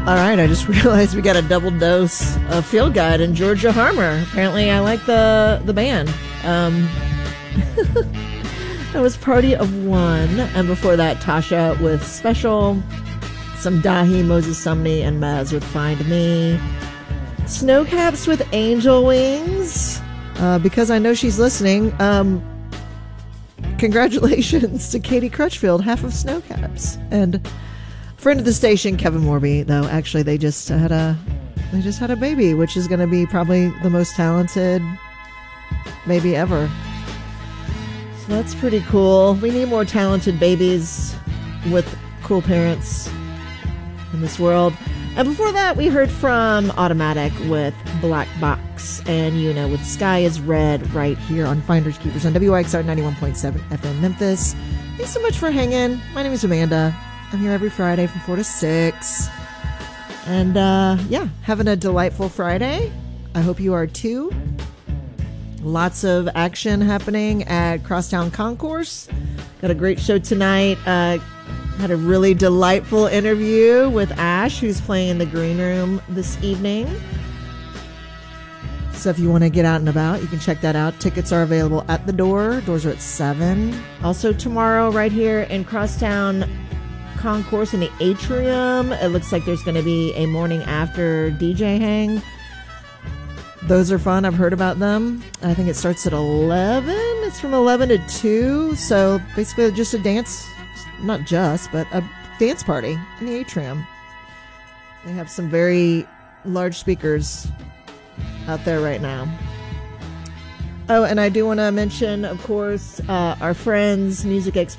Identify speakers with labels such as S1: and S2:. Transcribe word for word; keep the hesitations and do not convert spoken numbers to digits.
S1: All right, I just realized we got a double dose of Field Guide and Georgia Harmer. Apparently, I like the the band. Um, that was Party of One, and before that, Tasha with Special, some Dahi, Moses Sumney, and Maz with Find Me. Snowcaps with Angel Wings, uh, because I know she's listening. Um, congratulations to Katie Crutchfield, half of Snowcaps, and friend of the station, Kevin Morby. Though actually, they just had a they just had a baby, which is going to be probably the most talented baby ever. So that's pretty cool. We need more talented babies with cool parents in this world. And before that, we heard from Automatic with Black Box, and you know, with Sky is Red right here on Finders Keepers on W I X R ninety-one point seven F M Memphis. Thanks so much for hanging. My name is Amanda. I'm here every Friday from four to six. And uh, yeah, having a delightful Friday. I hope you are too. Lots of action happening at Crosstown Concourse. Got a great show tonight. Uh, had a really delightful interview with Ash, who's playing in the green room this evening. So if you want to get out and about, you can check that out. Tickets are available at the door. Doors are at seven. Also tomorrow, right here in Crosstown Concourse in the atrium, it looks like there's going to be a morning after D J hang. Those are fun. I've heard about them. I think it starts at eleven. It's from eleven to two. So basically just a dance, not just, but a dance party in the atrium. They have some very large speakers out there right now. Oh, and I do want to mention, of course, uh, our friends, Music Expo